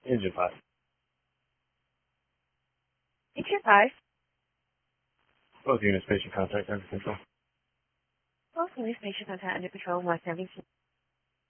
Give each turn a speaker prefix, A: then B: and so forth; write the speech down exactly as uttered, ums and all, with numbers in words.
A: Engine five.
B: Engine five.
A: Both units, patient contact under control.
B: Both units, patient contact under control, one seventy-two.